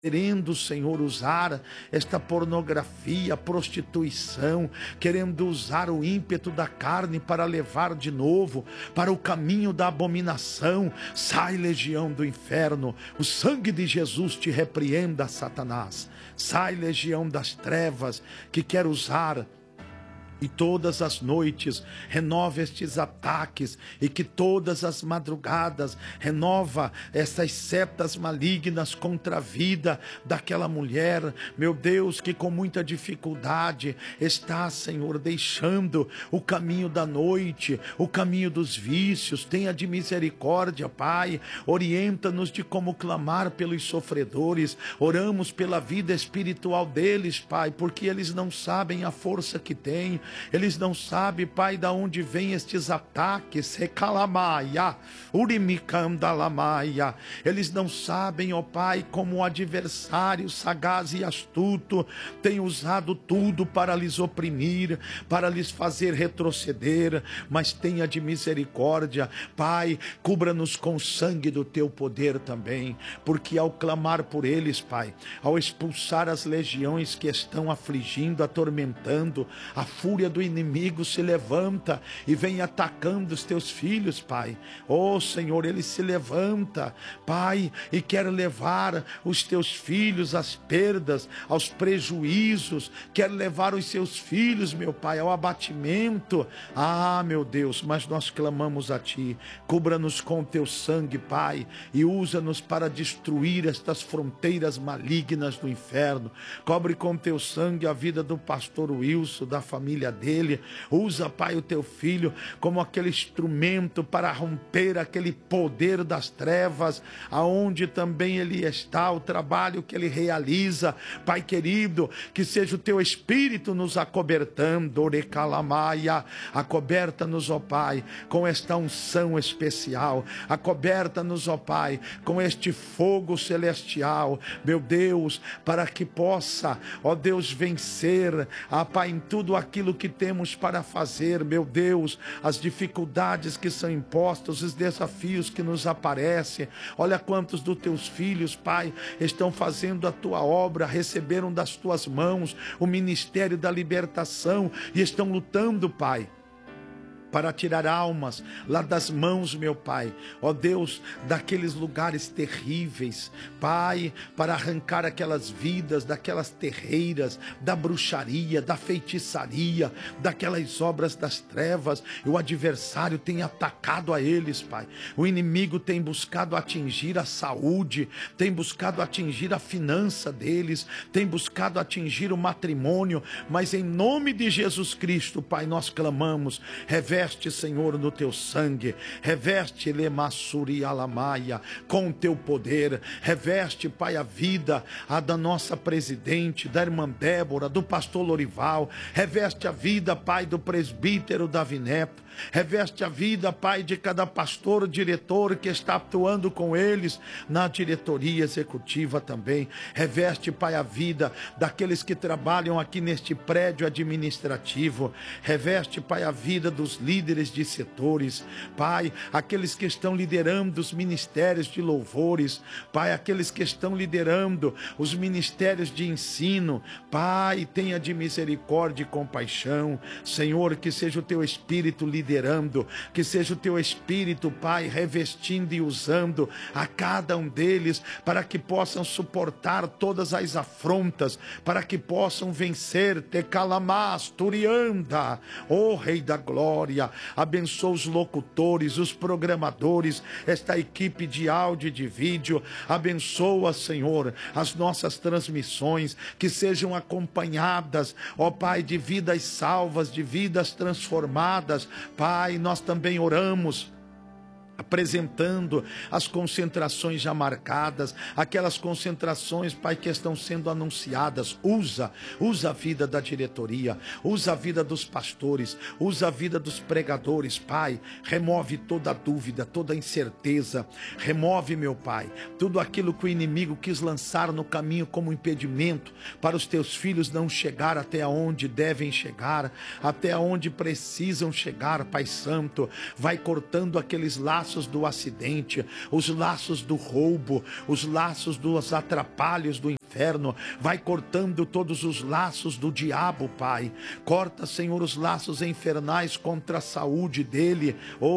querendo, Senhor, usar esta pornografia, prostituição, querendo usar o ímpeto da carne para levar de novo para o caminho da abominação. Sai, legião do inferno, o sangue de Jesus te repreenda, Satanás. Sai, legião das trevas, que quer usar e todas as noites renova estes ataques, e que todas as madrugadas renova essas setas malignas contra a vida daquela mulher, meu Deus, que com muita dificuldade está, Senhor, deixando o caminho da noite, o caminho dos vícios. Tenha de misericórdia, Pai, orienta-nos de como clamar pelos sofredores. Oramos pela vida espiritual deles, Pai, porque eles não sabem a força que têm. Eles não sabem, Pai, de onde vêm estes ataques. Recalamaia, urimicandalamaia. Eles não sabem, ó Pai, como o adversário sagaz e astuto tem usado tudo para lhes oprimir, para lhes fazer retroceder. Mas tenha de misericórdia, Pai, cubra-nos com o sangue do teu poder também, porque ao clamar por eles, Pai, ao expulsar as legiões que estão afligindo, atormentando, a fúria do inimigo se levanta e vem atacando os teus filhos, Pai. Oh, Senhor, ele se levanta, Pai, e quer levar os teus filhos às perdas, aos prejuízos, quer levar os seus filhos, meu Pai, ao abatimento. Ah, meu Deus, mas nós clamamos a Ti, cubra-nos com o Teu sangue, Pai, e usa-nos para destruir estas fronteiras malignas do inferno. Cobre com o Teu sangue a vida do pastor Wilson, da família dele. Usa, Pai, o Teu filho como aquele instrumento para romper aquele poder das trevas, aonde também ele está, o trabalho que ele realiza. Pai querido, que seja o Teu Espírito nos acobertando, orecalamaia, acoberta-nos, ó Pai, com esta unção especial, acoberta-nos, ó Pai, com este fogo celestial, meu Deus, para que possa, ó Deus, vencer, Pai, em tudo aquilo que temos para fazer, meu Deus, as dificuldades que são impostas, os desafios que nos aparecem. Olha quantos dos Teus filhos, Pai, estão fazendo a Tua obra, receberam das Tuas mãos o ministério da libertação e estão lutando, Pai, para tirar almas lá das mãos, meu Pai, ó Deus, daqueles lugares terríveis, Pai, para arrancar aquelas vidas, daquelas terreiras, da bruxaria, da feitiçaria, daquelas obras das trevas. E o adversário tem atacado a eles, Pai. O inimigo tem buscado atingir a saúde, tem buscado atingir a finança deles, tem buscado atingir o matrimônio, mas em nome de Jesus Cristo, Pai, nós clamamos, reveste, Senhor, no Teu sangue, reveste Lemassuri Alamaia com o Teu poder, reveste, Pai, a vida da nossa presidente, da irmã Débora, do pastor Lorival, reveste a vida, Pai, do presbítero Davi Neto, reveste a vida, Pai, de cada pastor, diretor que está atuando com eles na diretoria executiva também. Reveste, Pai, a vida daqueles que trabalham aqui neste prédio administrativo. Reveste, Pai, a vida dos líderes de setores, Pai, aqueles que estão liderando os ministérios de louvores, Pai, aqueles que estão liderando os ministérios de ensino. Pai, tenha de misericórdia e compaixão, Senhor, que seja o Teu Espírito liderando, que seja o Teu Espírito, Pai, revestindo e usando a cada um deles, para que possam suportar todas as afrontas, para que possam vencer. Te calamas, turianda, ó Rei da Glória. Abençoa os locutores, os programadores, esta equipe de áudio e de vídeo. Abençoa, Senhor, as nossas transmissões, que sejam acompanhadas, ó Pai, de vidas salvas, de vidas transformadas. Pai, nós também oramos apresentando as concentrações já marcadas, aquelas concentrações, Pai, que estão sendo anunciadas. Usa a vida da diretoria, usa a vida dos pastores, usa a vida dos pregadores, Pai. Remove toda a dúvida, toda a incerteza, remove, meu Pai, tudo aquilo que o inimigo quis lançar no caminho como impedimento para os Teus filhos não chegar até onde devem chegar, até onde precisam chegar, Pai Santo. Vai cortando aqueles laços laços do acidente, os laços do roubo, os laços dos atrapalhos do inferno. Vai cortando todos os laços do diabo, Pai. Corta, Senhor, os laços infernais contra a saúde dele.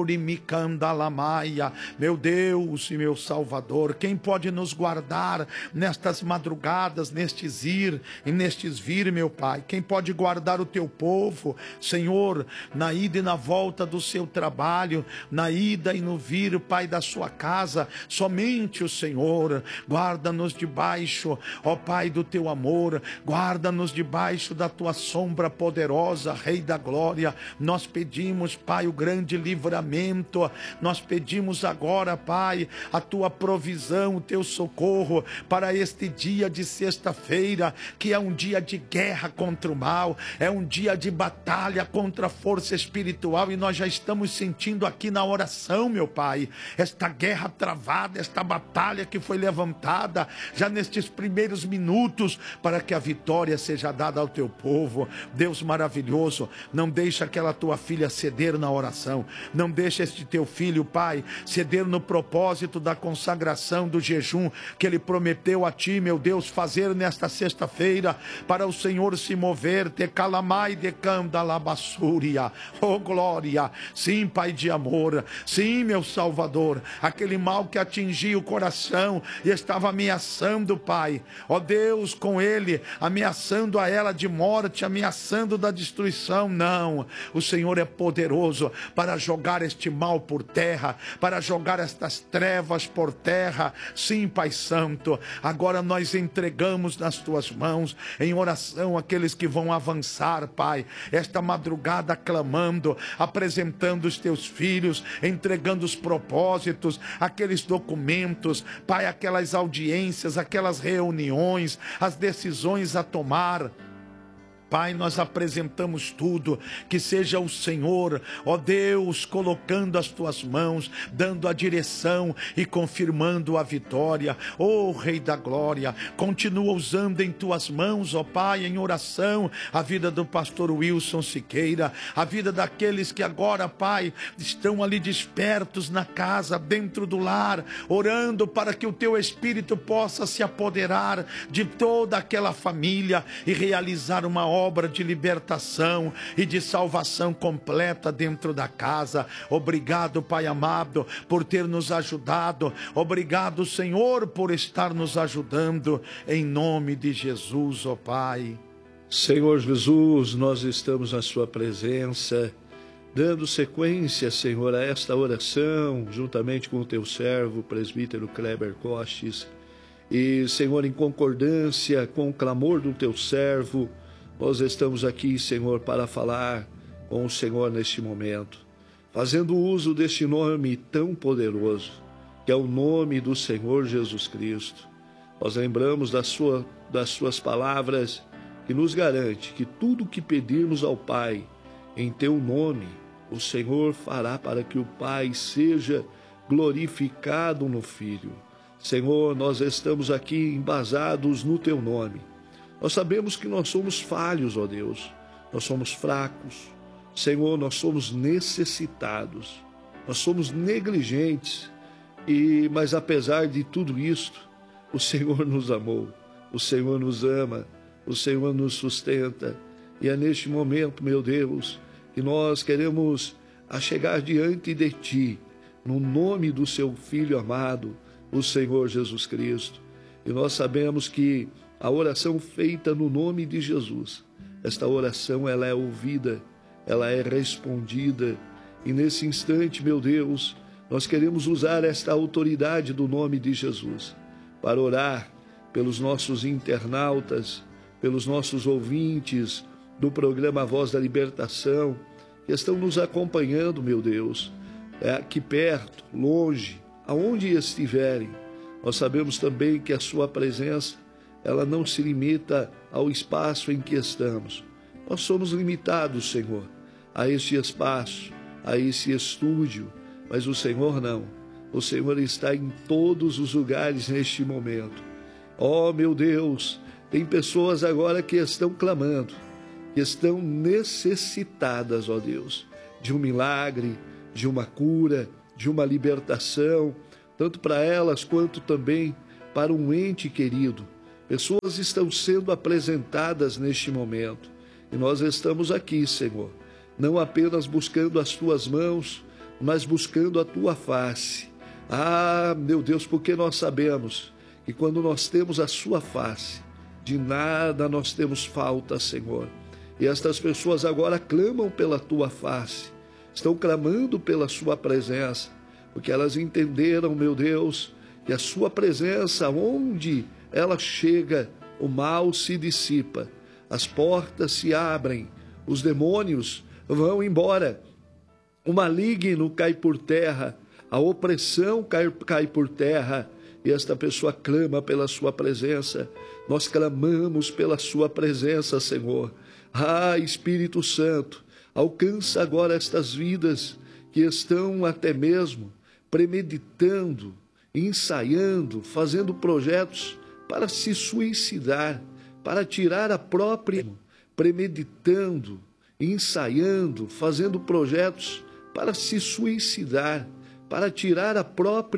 Orimicandalamaia. Meu Deus e meu Salvador, quem pode nos guardar nestas madrugadas, nestes ir e nestes vir, meu Pai? Quem pode guardar o teu povo, Senhor, na ida e na volta do seu trabalho, na ida e no vir, Pai, da sua casa? Somente o Senhor. Guarda-nos debaixo, ó Pai, do teu amor, guarda-nos debaixo da tua sombra poderosa, Rei da glória. Nós pedimos, Pai, o grande livramento, nós pedimos agora, Pai, a tua provisão, o teu socorro para este dia de sexta-feira, que é um dia de guerra contra o mal, é um dia de batalha contra a força espiritual, e nós já estamos sentindo aqui na oração, meu Pai, esta guerra travada, esta batalha que foi levantada já nestes primeiros minutos, para que a vitória seja dada ao teu povo. Deus maravilhoso, não deixa aquela tua filha ceder na oração, não deixa este teu filho, Pai, ceder no propósito da consagração, do jejum que ele prometeu a ti, meu Deus, fazer nesta sexta-feira, para o Senhor se mover, te calamai de candalabassúria, oh glória. Sim, Pai de amor, sim, meu Salvador, aquele mal que atingia o coração e estava ameaçando, Pai, ó Deus, com ele, ameaçando a ela de morte, ameaçando da destruição. Não, o Senhor é poderoso para jogar este mal por terra, para jogar estas trevas por terra. Sim, Pai Santo, agora nós entregamos nas tuas mãos, em oração, aqueles que vão avançar, Pai, esta madrugada clamando, apresentando os teus filhos, entregando os propósitos, aqueles documentos, Pai, aquelas audiências, aquelas reuniões, as decisões a tomar. Pai, nós apresentamos tudo, que seja o Senhor, ó Deus, colocando as tuas mãos, dando a direção e confirmando a vitória. Ó Rei da glória, continua usando em tuas mãos, ó Pai, em oração, a vida do pastor Wilson Siqueira, a vida daqueles que agora, Pai, estão ali despertos na casa, dentro do lar, orando para que o teu Espírito possa se apoderar de toda aquela família e realizar uma obra de libertação e de salvação completa dentro da casa. Obrigado, Pai amado, por ter nos ajudado. Obrigado, Senhor, por estar nos ajudando. Em nome de Jesus, ó Pai. Senhor Jesus, nós estamos na sua presença, dando sequência, Senhor, a esta oração, juntamente com o teu servo, o presbítero Kleber Costes. E, Senhor, em concordância com o clamor do teu servo, nós estamos aqui, Senhor, para falar com o Senhor neste momento, fazendo uso deste nome tão poderoso, que é o nome do Senhor Jesus Cristo. Nós lembramos das suas palavras, que nos garante que tudo que pedirmos ao Pai em teu nome, o Senhor fará para que o Pai seja glorificado no Filho. Senhor, nós estamos aqui embasados no teu nome. Nós sabemos que nós somos falhos, ó Deus, nós somos fracos, Senhor, nós somos necessitados, nós somos negligentes, mas apesar de tudo isto, o Senhor nos amou, o Senhor nos ama, o Senhor nos sustenta, e é neste momento, meu Deus, que nós queremos chegar diante de Ti, no nome do Seu Filho amado, o Senhor Jesus Cristo, e nós sabemos que a oração feita no nome de Jesus, esta oração ela é ouvida, ela é respondida. E nesse instante, meu Deus, nós queremos usar esta autoridade do nome de Jesus para orar pelos nossos internautas, pelos nossos ouvintes do programa Voz da Libertação, que estão nos acompanhando, meu Deus, aqui perto, longe, aonde estiverem. Nós sabemos também que a sua presença ela não se limita ao espaço em que estamos. Nós somos limitados, Senhor, a este espaço, a esse estúdio, mas o Senhor não. O Senhor está em todos os lugares neste momento. Oh, meu Deus, tem pessoas agora que estão clamando, que estão necessitadas, ó Deus, de um milagre, de uma cura, de uma libertação, tanto para elas quanto também para um ente querido. Pessoas estão sendo apresentadas neste momento e nós estamos aqui, Senhor, não apenas buscando as tuas mãos, mas buscando a tua face. Ah, meu Deus, porque nós sabemos que quando nós temos a sua face, de nada nós temos falta, Senhor. E estas pessoas agora clamam pela tua face, estão clamando pela sua presença, porque elas entenderam, meu Deus, que a sua presença, onde ela chega, o mal se dissipa, as portas se abrem, os demônios vão embora, o maligno cai por terra, a opressão cai por terra, e esta pessoa clama pela sua presença. Nós clamamos pela sua presença, Senhor. Ah, Espírito Santo, alcança agora estas vidas que estão até mesmo premeditando, ensaiando, fazendo projetos para se suicidar, para tirar a própria, premeditando, ensaiando, fazendo projetos para se suicidar, para tirar a própria